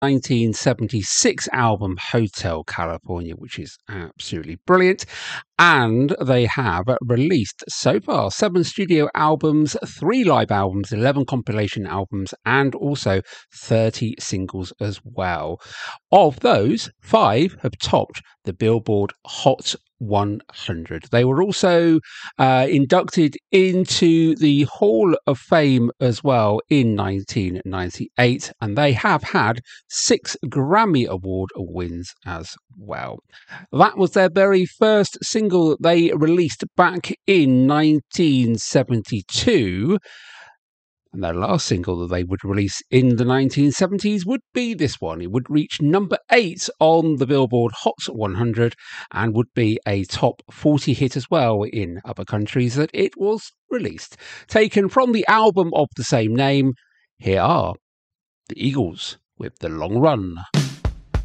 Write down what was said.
1976 album Hotel California, which is absolutely brilliant. And they have released so far 7 studio albums, 3 live albums, 11 compilation albums, and also 30 singles as well. Of those, 5 have topped the Billboard Hot 100. They were also inducted into the Hall of Fame as well in 1998, and they have had 6 Grammy Award wins as well. That was their very first single that they released back in 1972. And their last single that they would release in the 1970s would be this one. It would reach number 8 on the Billboard Hot 100 and would be a top 40 hit as well in other countries that it was released. Taken from the album of the same name, here are the Eagles with The Long Run.